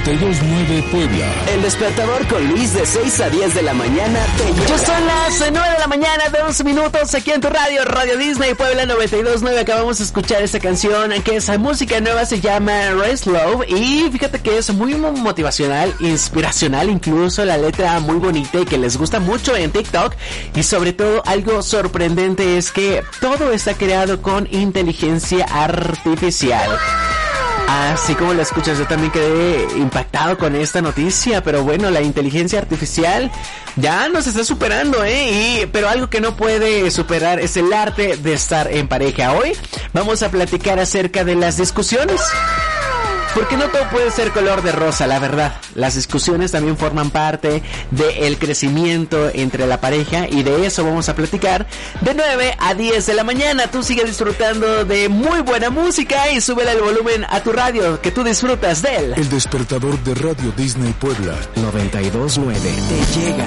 92.9 Puebla. El Despertador con Luis de 6 a 10 de la mañana te llega. Ya son las 9 de la mañana, de 11 minutos aquí en tu radio, Radio Disney Puebla 92.9. Acabamos de escuchar esta canción que es música nueva, se llama Race Love. Y fíjate que es muy motivacional, inspiracional, incluso la letra muy bonita y que les gusta mucho en TikTok. Y sobre todo algo sorprendente es que todo está creado con inteligencia artificial. Así como lo escuchas, yo también quedé impactado con esta noticia, pero bueno, la inteligencia artificial ya nos está superando, pero algo que no puede superar es el arte de estar en pareja. Hoy vamos a platicar acerca de las discusiones. Porque no todo puede ser color de rosa, la verdad. Las discusiones también forman parte del crecimiento entre la pareja y de eso vamos a platicar de 9 a 10 de la mañana. Tú sigue disfrutando de muy buena música y súbele el volumen a tu radio, que tú disfrutas de él. El Despertador de Radio Disney Puebla 92.9 te llega.